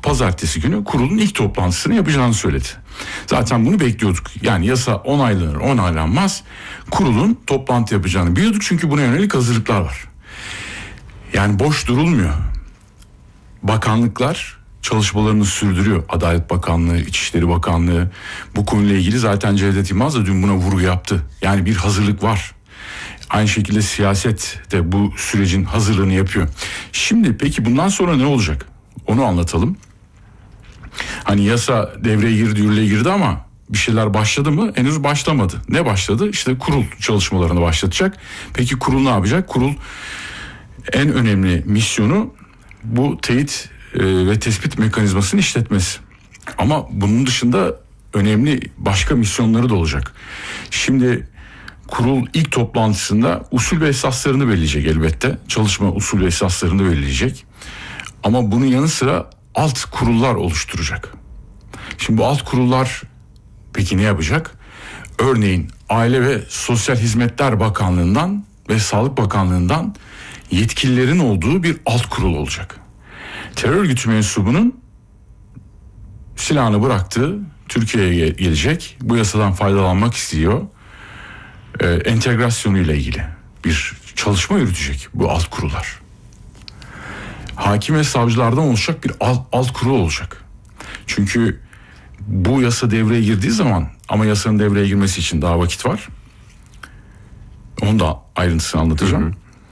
pazartesi günü kurulun ilk toplantısını yapacağını söyledi. Zaten bunu bekliyorduk. Yani yasa onaylanır onaylanmaz kurulun toplantı yapacağını biliyorduk. Çünkü buna yönelik hazırlıklar var. Yani boş durulmuyor. Bakanlıklar çalışmalarını sürdürüyor. Adalet Bakanlığı, İçişleri Bakanlığı bu konuyla ilgili zaten Cevdet Yılmaz da dün buna vurgu yaptı. Yani bir hazırlık var. Aynı şekilde siyaset de bu sürecin hazırlığını yapıyor. Şimdi peki bundan sonra ne olacak? Onu anlatalım. Hani yasa devreye girdi, yürürlüğe girdi ama bir şeyler başladı mı? Henüz başlamadı. Ne başladı? İşte kurul çalışmalarını başlatacak. Peki kurul ne yapacak? Kurul en önemli misyonu bu teyit ve tespit mekanizmasını işletmesi. Ama bunun dışında önemli başka misyonları da olacak. Şimdi kurul ilk toplantısında usul ve esaslarını belirleyecek elbette. Çalışma usul ve esaslarını belirleyecek. Ama bunun yanı sıra alt kurullar oluşturacak. Şimdi bu alt kurullar peki ne yapacak? Örneğin Aile ve Sosyal Hizmetler Bakanlığı'ndan ve Sağlık Bakanlığı'ndan yetkililerin olduğu bir alt kurul olacak. Terör örgütü mensubunun silahını bıraktığı Türkiye'ye gelecek, bu yasadan faydalanmak istiyor, entegrasyonuyla ilgili bir çalışma yürütecek bu alt kurullar. Hakim ve savcılardan oluşacak bir alt kurul olacak. Çünkü bu yasa devreye girdiği zaman, ama yasanın devreye girmesi için daha vakit var. Onu da ayrıntısını anlatacağım.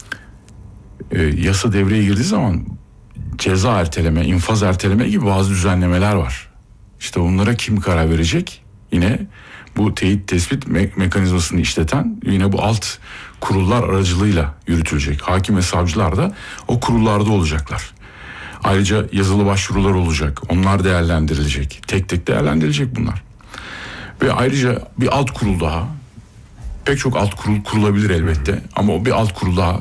Yasa devreye girdiği zaman ceza erteleme, infaz erteleme gibi bazı düzenlemeler var. İşte onlara kim karar verecek? Yine bu teyit tespit mekanizmasını işleten yine bu alt kurullar aracılığıyla yürütülecek. Hakim ve savcılar da o kurullarda olacaklar. Ayrıca yazılı başvurular olacak. Onlar değerlendirilecek. Tek tek değerlendirilecek bunlar. Ve ayrıca bir alt kurul daha. Pek çok alt kurul kurulabilir elbette. Ama o bir alt kurul daha,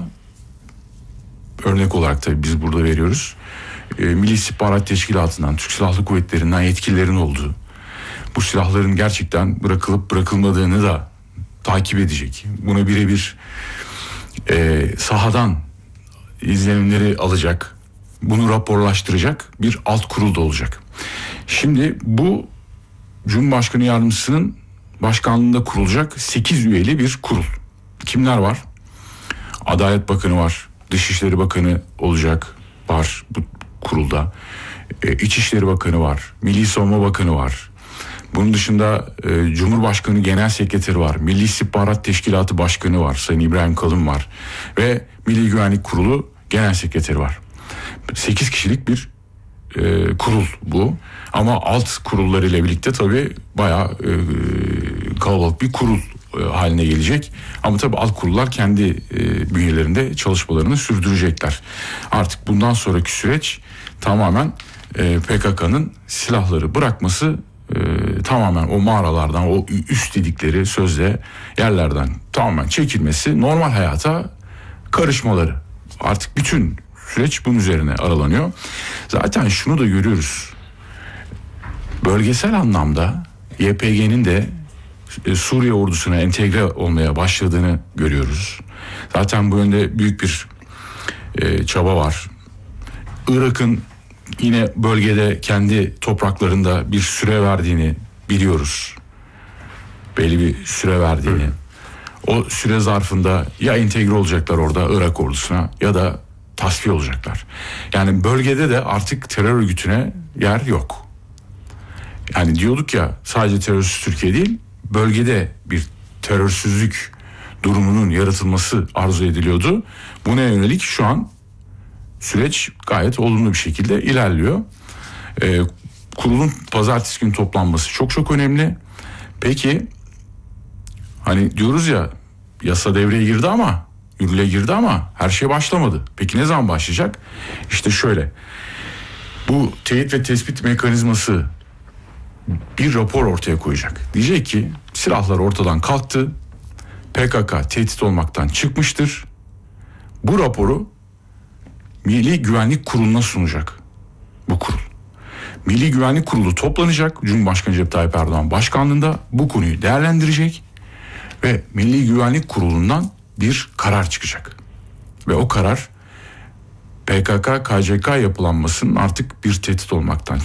örnek olarak tabii biz burada veriyoruz. Milli İstihbarat Teşkilatı'ndan, Türk Silahlı Kuvvetleri'nden yetkililerin olduğu, bu silahların gerçekten bırakılıp bırakılmadığını da takip edecek. Buna birebir sahadan izlenimleri alacak, bunu raporlaştıracak bir alt kurul da olacak. Şimdi bu Cumhurbaşkanı Yardımcısının başkanlığında kurulacak 8 üyeli bir kurul. Kimler var? Adalet Bakanı var, Dışişleri Bakanı var bu kurulda. İçişleri Bakanı var, Milli Savunma Bakanı var. Bunun dışında Cumhurbaşkanı Genel Sekreteri var, Milli İstihbarat Teşkilatı Başkanı var, Sayın İbrahim Kalın var ve Milli Güvenlik Kurulu Genel Sekreteri var. 8 kişilik bir kurul bu. Ama alt kurullarıyla birlikte tabii bayağı kalabalık bir kurul haline gelecek. Ama tabii alt kurullar kendi bünyelerinde çalışmalarını sürdürecekler. Artık bundan sonraki süreç tamamen PKK'nın silahları bırakması, tamamen o mağaralardan, o üst dedikleri sözde yerlerden tamamen çekilmesi, normal hayata karışmaları. Artık bütün süreç bunun üzerine aralanıyor. Zaten şunu da görüyoruz. Bölgesel anlamda YPG'nin de Suriye ordusuna entegre olmaya başladığını görüyoruz. Zaten bu yönde büyük bir çaba var. Irak'ın yine bölgede kendi topraklarında bir süre verdiğini biliyoruz. Belli bir süre verdiğini. O süre zarfında ya entegre olacaklar orada Irak ordusuna ya da tasfiye olacaklar. Yani bölgede de artık terör örgütüne yer yok. Yani diyorduk ya, sadece terörsüz Türkiye değil, bölgede bir terörsüzlük durumunun yaratılması arzu ediliyordu. Buna yönelik şu an süreç gayet olumlu bir şekilde ilerliyor. Kurulun pazartesi günü toplanması çok çok önemli. Peki hani diyoruz ya, yasa devreye girdi ama, yürürlüğe girdi ama her şey başlamadı. Peki ne zaman başlayacak? İşte şöyle, bu teyit ve tespit mekanizması bir rapor ortaya koyacak. Diyecek ki silahlar ortadan kalktı, PKK tehdit olmaktan çıkmıştır. Bu raporu Milli Güvenlik Kurulu'na sunacak bu kurul. Milli Güvenlik Kurulu toplanacak, Cumhurbaşkanı Recep Tayyip Erdoğan başkanlığında bu konuyu değerlendirecek ve Milli Güvenlik Kurulu'ndan bir karar çıkacak. Ve o karar PKK-KCK yapılanmasının artık bir tehdit olmaktan